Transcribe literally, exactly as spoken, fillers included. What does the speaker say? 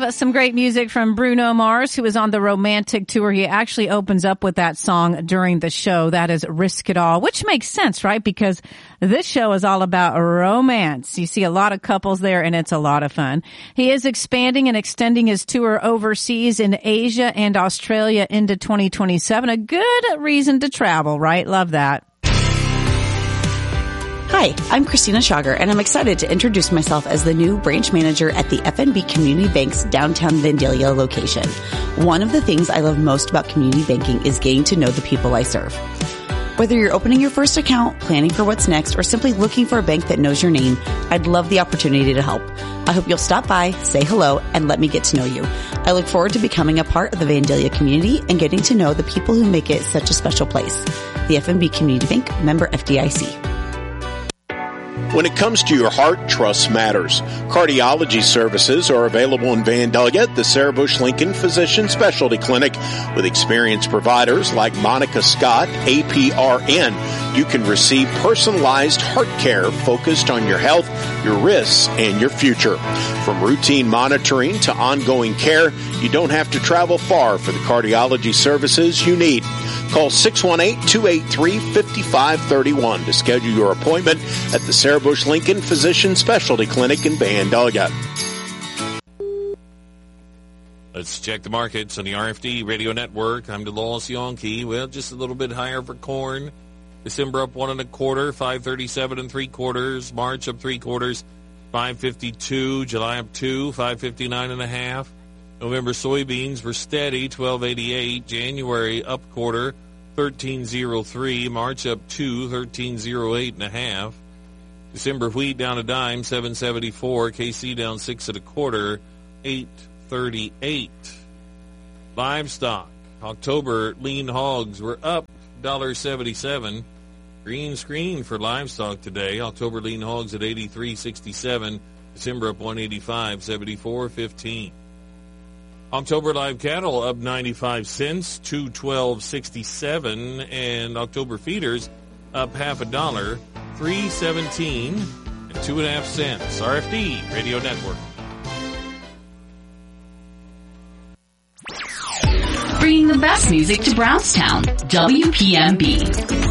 have some great music from Bruno Mars, who is on the Romantic tour. He actually opens up with that song during the show. That is Risk It All, which makes sense, right? Because this show is all about romance. You see a lot of couples there, and it's a lot of fun. He is expanding and extending his tour overseas in Asia and Australia into twenty twenty-seven. A good reason to travel, right? Love that. Hi, I'm Christina Schauger, and I'm excited to introduce myself as the new branch manager at the F N B Community Bank's downtown Vandalia location. One of the things I love most about community banking is getting to know the people I serve. Whether you're opening your first account, planning for what's next, or simply looking for a bank that knows your name, I'd love the opportunity to help. I hope you'll stop by, say hello, and let me get to know you. I look forward to becoming a part of the Vandalia community and getting to know the people who make it such a special place. The F N B Community Bank, member F D I C. When it comes to your heart, trust matters. Cardiology services are available in Vandalia at the Sarah Bush Lincoln Physician Specialty Clinic with experienced providers like Monica Scott, A P R N. You can receive personalized heart care focused on your health, your risks, and your future. From routine monitoring to ongoing care, you don't have to travel far for the cardiology services you need. Call six one eight, two eight three, five five three one to schedule your appointment at the Sarah Bush Lincoln Physician Specialty Clinic in Vandalia. Let's check the markets on the R F D Radio Network. I'm DeLawes Yankee. Well, just a little bit higher for corn. December up one and a quarter, five thirty-seven and three quarters. March up three quarters, five fifty-two. July up two, five fifty-nine and a half. November soybeans were steady, twelve eighty-eight. January up quarter, thirteen oh three. March up two, thirteen oh eight and a half. December wheat down a dime, seven seventy-four. K C down six and a quarter, eight thirty-eight. Livestock. October lean hogs were up one seventy-seven. Green screen for livestock today. October lean hogs at eighty-three sixty-seven. December up one eighty-five, seventy-four fifteen. October live cattle up ninety-five cents, two twelve sixty-seven, and October feeders up half a dollar, three seventeen and two and a half cents. R F D Radio Network. Bringing the best music to Brownstown, W P M B.